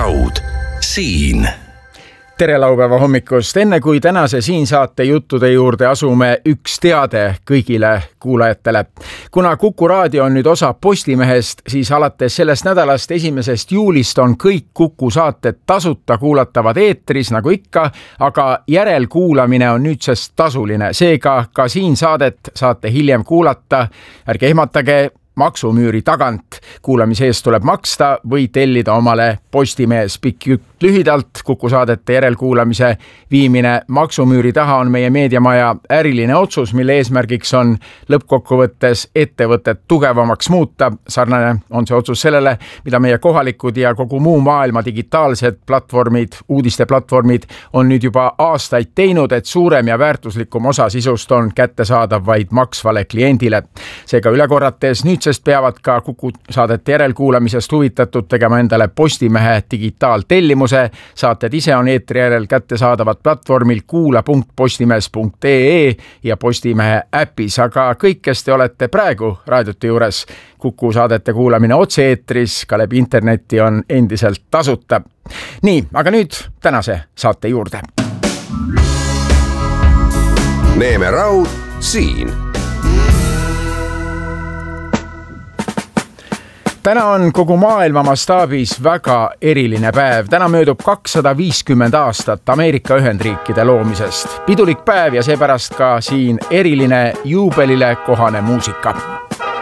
Raud siin. Tere laupäeva hommikust! Enne kui tänase siin saate juttude juurde asume, üks teade kõigile kuulajatele. Kuna Kuku Raadio on nüüd osa Postimehest, siis alates sellest nädalast 1. juulist on kõik Kuku saated tasuta kuulatavad eetris nagu ikka, aga järelkuulamine on nüüdsest tasuline. Seega ka siin saadet saate hiljem kuulata. Ärge ehmatage, maksumüüri tagant. Kuulamise eest tuleb maksta või tellida omale Postimehes. Pikk jutt lühidalt, Kuku saadete järelkuulamise viimine maksumüüri taha on meie meediamaja äriline otsus, mille eesmärgiks on lõppkokkuvõttes ettevõtet tugevamaks muuta. Sarnane on see otsus sellele, mida meie kohalikud ja kogu muu maailma digitaalsed platvormid, uudisteplatvormid on nüüd juba aastaid teinud, et suurem ja väärtuslikum osa sisust on kättesaadav vaid maksvale kliendile. Seega üle korrates nüüdsest peavad ka Kuku saadete järelkuulamisest huvitatud tegema endale Postimehe digitaaltellimuse. Saated ise on eetri järel kättesaadavad platvormil kuula.postimees.ee ja Postimehe äpis, aga kõik, kes te olete praegu raadiote juures, Kuku saadete kuulamine otse-eetris ka läbi interneti on endiselt tasuta. Nii, aga nüüd tänase saate juurde. Neeme Raud siin. Täna on kogu maailma mastaabis väga eriline päev. Täna möödub 250 aastat Ameerika Ühendriikide loomisest. Pidulik päev ja seepärast ka siin eriline juubelile kohane muusika.